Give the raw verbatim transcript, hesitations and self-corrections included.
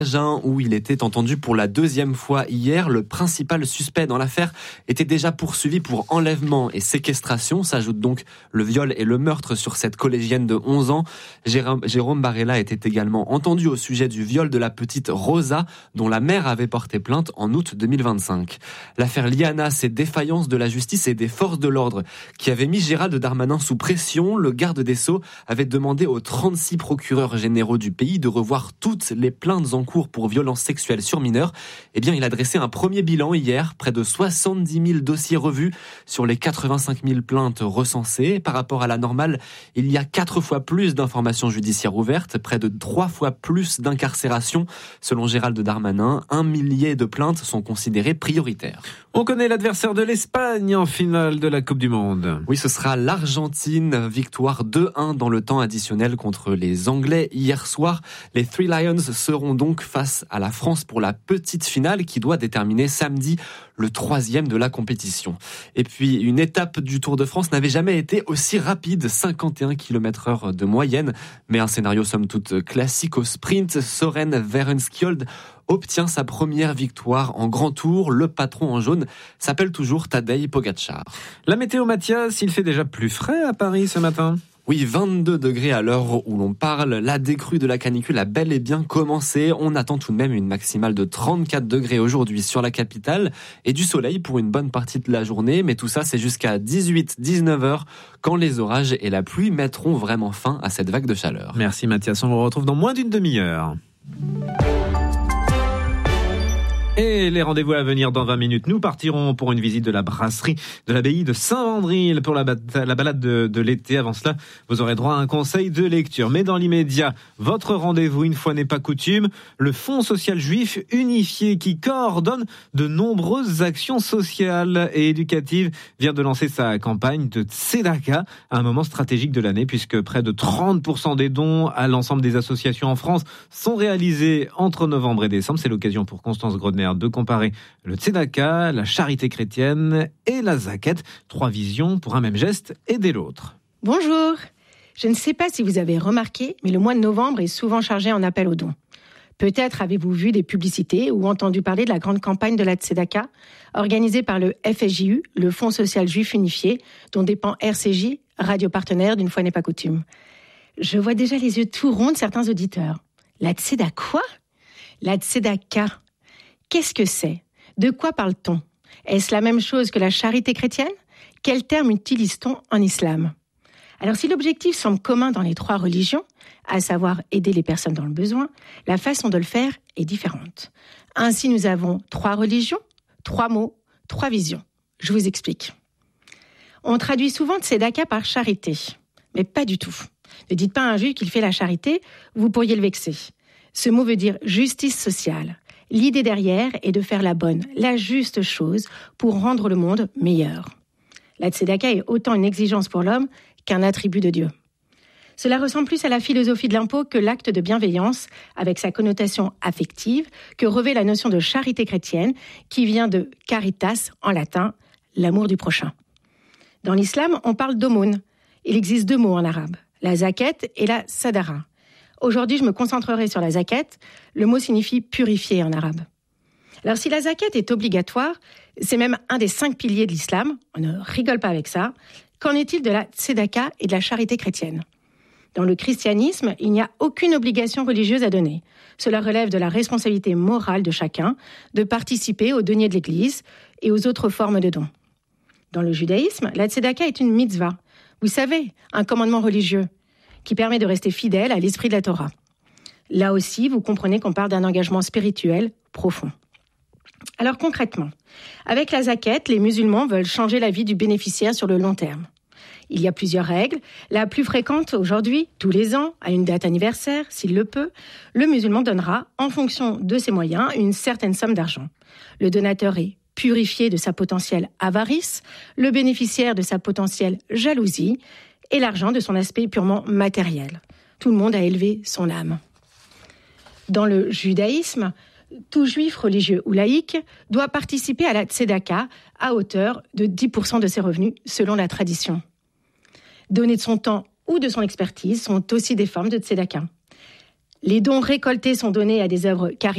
où il était entendu pour la deuxième fois hier. Le principal suspect dans l'affaire était déjà poursuivi pour enlèvement et séquestration. S'ajoutent donc le viol et le meurtre sur cette collégienne de onze ans. Jérôme Barella était également entendu au sujet du viol de la petite Rosa, dont la mère avait porté plainte en août deux mille vingt-cinq. L'affaire Liana, c'est défaillance de la justice et des forces de l'ordre qui avait mis Gérald Darmanin sous pression. Le garde des Sceaux avait demandé aux trente-six procureurs généraux du pays de revoir toutes les plaintes en cours pour violences sexuelles sur mineurs. Eh bien, il a dressé un premier bilan hier, près de soixante-dix mille dossiers revus sur les quatre-vingt-cinq mille plaintes recensées. Par rapport à la normale, il y a quatre fois plus d'informations judiciaires ouvertes, près de trois fois plus d'incarcérations. Selon Gérald Darmanin, un millier de plaintes sont considérées prioritaires. On connaît l'adversaire de l'Espagne en finale de la Coupe du Monde. Oui, ce sera l'Argentine. Victoire deux un dans le temps additionnel contre les Anglais hier soir. Les Three Lions seront donc face à la France pour la petite finale qui doit déterminer samedi le troisième de la compétition. Et puis, une étape du Tour de France n'avait jamais été aussi rapide, cinquante et un kilomètres heure de moyenne. Mais un scénario somme toute classique au sprint. Søren Werenskiold obtient sa première victoire en grand tour. Le patron en jaune s'appelle toujours Tadej Pogačar. La météo, Mathias, il fait déjà plus frais à Paris ce matin. Oui, vingt-deux degrés à l'heure où l'on parle. La décrue de la canicule a bel et bien commencé. On attend tout de même une maximale de trente-quatre degrés aujourd'hui sur la capitale et du soleil pour une bonne partie de la journée. Mais tout ça, c'est jusqu'à dix-huit à dix-neuf heures quand les orages et la pluie mettront vraiment fin à cette vague de chaleur. Merci Mathias, on vous retrouve dans moins d'une demi-heure. Et les rendez-vous à venir dans vingt minutes. Nous partirons pour une visite de la brasserie de l'abbaye de Saint-Vandril pour la, ba- la balade de, de l'été. Avant cela, vous aurez droit à un conseil de lecture. Mais dans l'immédiat, votre rendez-vous, une fois n'est pas coutume, le Fonds social juif unifié qui coordonne de nombreuses actions sociales et éducatives vient de lancer sa campagne de Tzedaka, à un moment stratégique de l'année puisque près de trente pour cent des dons à l'ensemble des associations en France sont réalisés entre novembre et décembre. C'est l'occasion pour Constance Grodner de comparer le Tzedaka, la charité chrétienne et la zakat. Trois visions pour un même geste, aider l'autre. Bonjour. Je ne sais pas si vous avez remarqué, mais le mois de novembre est souvent chargé en appel aux dons. Peut-être avez-vous vu des publicités ou entendu parler de la grande campagne de la Tzedaka, organisée par le F S J U, le Fonds social juif unifié, dont dépend R C J, radio partenaire d'une fois n'est pas coutume. Je vois déjà les yeux tout ronds de certains auditeurs. La Tzedaka quoi ? La Tzedaka. Qu'est-ce que c'est ? De quoi parle-t-on ? Est-ce la même chose que la charité chrétienne ? Quel terme utilise-t-on en islam ? Alors si l'objectif semble commun dans les trois religions, à savoir aider les personnes dans le besoin, la façon de le faire est différente. Ainsi, nous avons trois religions, trois mots, trois visions. Je vous explique. On traduit souvent tzedaka par charité, mais pas du tout. Ne dites pas à un juif qu'il fait la charité, vous pourriez le vexer. Ce mot veut dire justice sociale. L'idée derrière est de faire la bonne, la juste chose pour rendre le monde meilleur. La tzedaka est autant une exigence pour l'homme qu'un attribut de Dieu. Cela ressemble plus à la philosophie de l'impôt que l'acte de bienveillance, avec sa connotation affective, que revêt la notion de charité chrétienne, qui vient de caritas, en latin, l'amour du prochain. Dans l'islam, on parle d'aumône. Il existe deux mots en arabe, la zakat et la sadara. Aujourd'hui, je me concentrerai sur la zakat. Le mot signifie purifier en arabe. Alors, si la zakat est obligatoire, c'est même un des cinq piliers de l'islam. On ne rigole pas avec ça. Qu'en est-il de la tzedaka et de la charité chrétienne ? Dans le christianisme, il n'y a aucune obligation religieuse à donner. Cela relève de la responsabilité morale de chacun de participer aux deniers de l'Église et aux autres formes de dons. Dans le judaïsme, la tzedaka est une mitzvah. Vous savez, un commandement religieux qui permet de rester fidèle à l'esprit de la Torah. Là aussi, vous comprenez qu'on parle d'un engagement spirituel profond. Alors concrètement, avec la zakat, les musulmans veulent changer la vie du bénéficiaire sur le long terme. Il y a plusieurs règles. La plus fréquente aujourd'hui, tous les ans, à une date anniversaire, s'il le peut, le musulman donnera, en fonction de ses moyens, une certaine somme d'argent. Le donateur est purifié de sa potentielle avarice, le bénéficiaire de sa potentielle jalousie, et l'argent de son aspect purement matériel. Tout le monde a élevé son âme. Dans le judaïsme, tout juif religieux ou laïque doit participer à la tzedaka à hauteur de dix pour cent de ses revenus, selon la tradition. Donner de son temps ou de son expertise sont aussi des formes de tzedaka. Les dons récoltés sont donnés à des œuvres caritatives